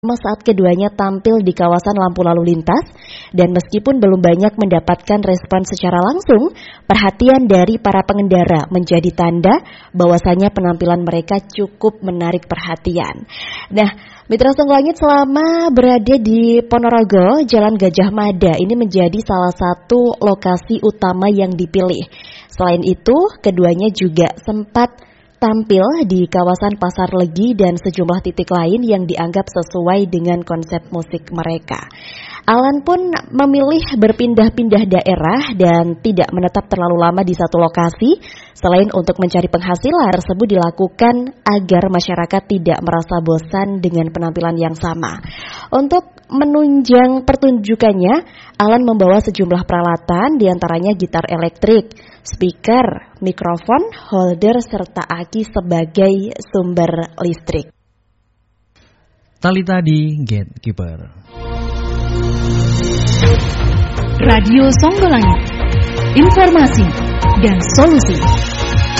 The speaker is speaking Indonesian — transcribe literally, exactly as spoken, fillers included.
saat keduanya tampil di kawasan lampu lalu lintas, dan meskipun belum banyak mendapatkan respon secara langsung, perhatian dari para pengendara menjadi tanda bahwasanya penampilan mereka cukup menarik perhatian. Nah, Mitra Songlangit selama berada di Ponorogo, Jalan Gajah Mada ini menjadi salah satu lokasi utama yang dipilih. Selain itu, keduanya juga sempat tampil di kawasan Pasar Legi dan sejumlah titik lain yang dianggap sesuai dengan konsep musik mereka. Alan pun memilih berpindah-pindah daerah dan tidak menetap terlalu lama di satu lokasi. Selain untuk mencari penghasilan, tersebut dilakukan agar masyarakat tidak merasa bosan dengan penampilan yang sama. Untuk menunjang pertunjukannya, Alan membawa sejumlah peralatan, diantaranya gitar elektrik, speaker, mikrofon, holder, serta aki sebagai sumber listrik. Talita di Gatekeeper. Radio Songgolangit, informasi dan solusi.